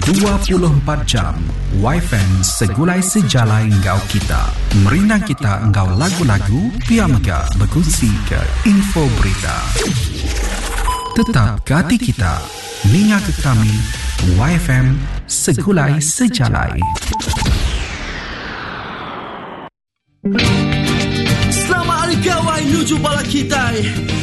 24 jam YFM segulai sejalai engkau kita. Merinang kita engkau lagu-lagu, pia mega berkongsi ke info berita. Tetap ke hati kita, ninga ke kami, YFM segulai sejalai. Selamat hari kawan, menuju bala kita.